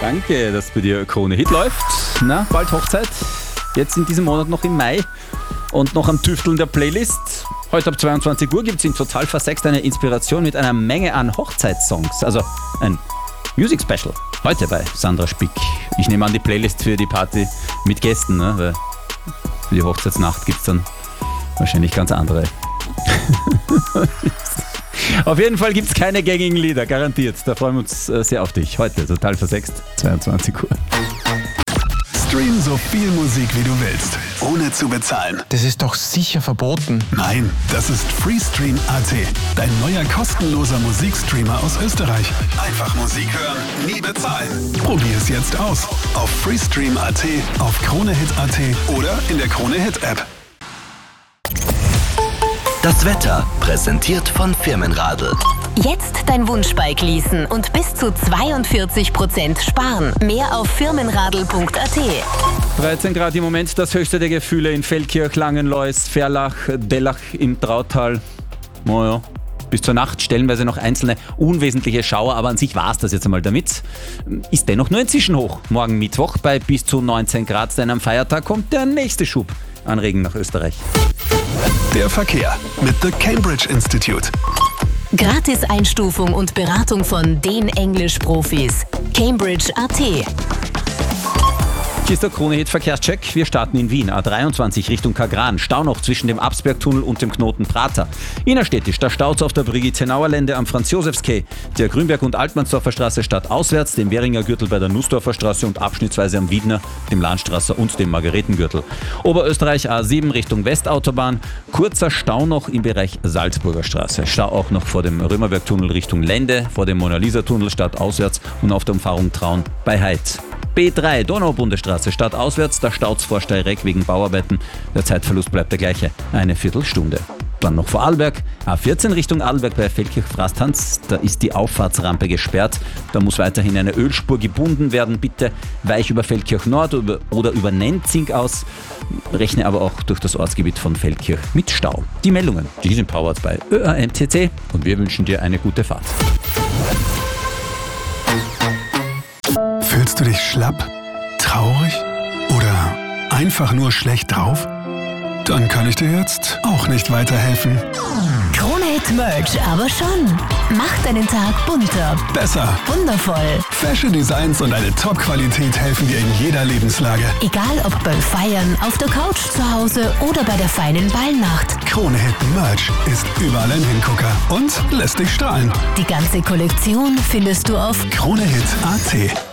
Danke, dass bei dir Krone Hit läuft. Na, bald Hochzeit. Jetzt in diesem Monat noch im Mai. Und noch am Tüfteln der Playlist. Heute ab 22 Uhr gibt es in Total Versext eine Inspiration mit einer Menge an Hochzeitssongs. Also ein Music Special. Heute bei Sandra Spick. Ich nehme an, die Playlist für die Party mit Gästen, ne? Weil für die Hochzeitsnacht gibt es dann wahrscheinlich ganz andere. Auf jeden Fall gibt es keine gängigen Lieder, garantiert. Da freuen wir uns sehr auf dich. Heute Total Versext, 22 Uhr. Stream so viel Musik wie du willst, ohne zu bezahlen. Das ist doch sicher verboten. Nein, das ist Freestream.at, dein neuer kostenloser Musikstreamer aus Österreich. Einfach Musik hören, nie bezahlen. Probier es jetzt aus. Auf Freestream.at, auf KroneHit.at oder in der KroneHit-App. Das Wetter, präsentiert von Firmenradl. Jetzt dein Wunschbike leasen und bis zu 42% sparen. Mehr auf firmenradl.at. 13 Grad im Moment, das höchste der Gefühle in Feldkirch, Langenlois, Ferlach, Dellach im Trautal. Naja, bis zur Nacht stellenweise noch einzelne unwesentliche Schauer, aber an sich war es das jetzt einmal damit. Ist dennoch nur ein Zwischenhoch. Morgen Mittwoch bei bis zu 19 Grad, denn am Feiertag kommt der nächste Schub an Regen nach Österreich. Der Verkehr mit The Cambridge Institute. Gratis-Einstufung und Beratung von den Englisch-Profis. Cambridge.at. Hier ist der Krone-Hit-Verkehrscheck. Wir starten in Wien. A23 Richtung Kagran. Stau noch zwischen dem Absbergtunnel und dem Knoten Prater. Innerstädtisch, da staut's auf der Brigitte-Nauer Lände am Franz-Josefs-Quai, der Grünberg- und Altmannsdorfer Straße stadtauswärts, dem Währinger Gürtel bei der Nussdorfer Straße und abschnittsweise am Wiedner, dem Lahnstrasser und dem Margaretengürtel. Oberösterreich A7 Richtung Westautobahn. Kurzer Stau noch im Bereich Salzburger Straße. Stau auch noch vor dem Römerbergtunnel Richtung Lände, vor dem Mona-Lisa-Tunnel stadtauswärts und auf der Umfahrung Traun bei Heid. B3 Donaubundesstraße stadtauswärts, da staut's vor Steyrek wegen Bauarbeiten. Der Zeitverlust bleibt der gleiche, eine Viertelstunde. Dann noch vor Arlberg, A14 Richtung Arlberg bei Feldkirch-Frastanz, da ist die Auffahrtsrampe gesperrt. Da muss weiterhin eine Ölspur gebunden werden. Bitte weich über Feldkirch Nord oder über Nenzing aus. Rechne aber auch durch das Ortsgebiet von Feldkirch mit Stau. Die Meldungen, die sind powered bei ÖAMTC und wir wünschen dir eine gute Fahrt. Fühlst du dich schlapp, traurig oder einfach nur schlecht drauf? Dann kann ich dir jetzt auch nicht weiterhelfen. Krone-Hit Merch aber schon. Macht deinen Tag bunter, Besser. wundervoll. Fashion Designs und eine Top-Qualität helfen dir in jeder Lebenslage. Egal ob beim Feiern, auf der Couch zu Hause oder bei der feinen Ballnacht. KroneHit Merch ist überall ein Hingucker und lässt dich strahlen. Die ganze Kollektion findest du auf KroneHit.at.